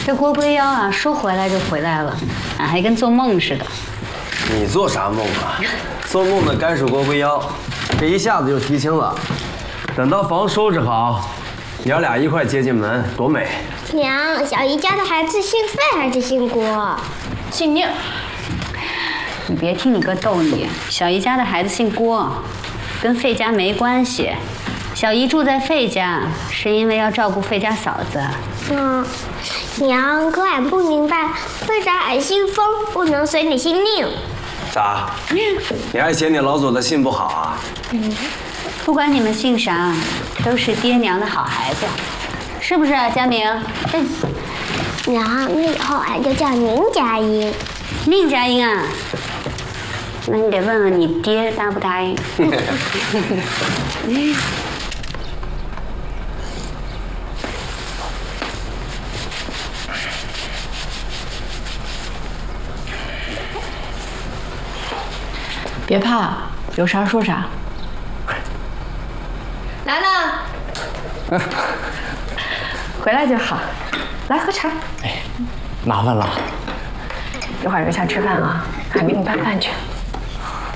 这郭龟妖啊，说回来就回来了，啊，还跟做梦似的。 你做啥梦啊？做梦的该是郭龟妖，这一下子就提清了。等到房收拾好，娘俩一块接进门，多美！ 娘，小姨家的孩子姓费还是姓郭？ 姓宁。你别听你哥逗你，小姨家的孩子姓郭，跟费家没关系。小姨住在费家，是因为要照顾费家嫂子。 娘，可俺不明白，为啥俺姓风不能随你姓宁？ 咋？你还嫌你老左的姓不好啊？ 不管你们姓啥，都是爹娘的好孩子，是不是啊，佳明？ 娘，那以后俺就叫宁佳音。 宁佳音啊？那你得问问你爹答不答应。 别怕，有啥说啥。 楠楠， 回来就好，来喝茶。 哎，麻烦了。 一会儿留下吃饭啊，还没你拌饭去。